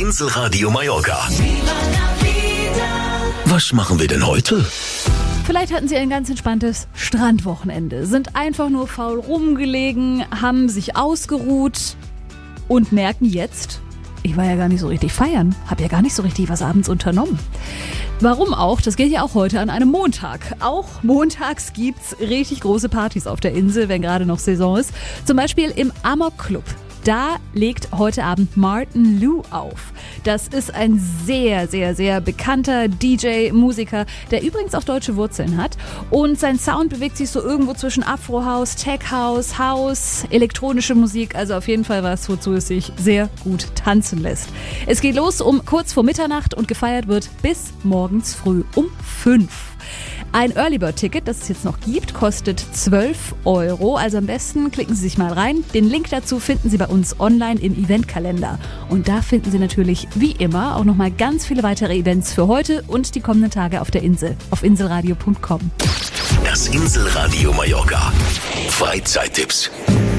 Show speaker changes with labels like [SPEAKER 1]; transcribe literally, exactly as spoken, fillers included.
[SPEAKER 1] Inselradio Mallorca. Was machen wir denn heute?
[SPEAKER 2] Vielleicht hatten Sie ein ganz entspanntes Strandwochenende, sind einfach nur faul rumgelegen, haben sich ausgeruht und merken jetzt, ich war ja gar nicht so richtig feiern, habe ja gar nicht so richtig was abends unternommen. Warum auch? Das geht ja auch heute an einem Montag. Auch montags gibt's richtig große Partys auf der Insel, wenn gerade noch Saison ist. Zum Beispiel im Amok Club. Da legt heute Abend Martin Lou auf. Das ist ein sehr, sehr, sehr bekannter D J, Musiker, der übrigens auch deutsche Wurzeln hat. Und sein Sound bewegt sich so irgendwo zwischen Afro-House, Tech-House, House, elektronische Musik. Also auf jeden Fall was, wozu es sich sehr gut tanzen lässt. Es geht los um kurz vor Mitternacht und gefeiert wird bis morgens früh um fünf. Ein Early-Bird-Ticket, das es jetzt noch gibt, kostet zwölf Euro. Also am besten klicken Sie sich mal rein. Den Link dazu finden Sie bei uns online im Eventkalender. Und da finden Sie natürlich wie immer auch nochmal ganz viele weitere Events für heute und die kommenden Tage auf der Insel. Auf inselradio punkt com.
[SPEAKER 1] Das Inselradio Mallorca. Freizeittipps.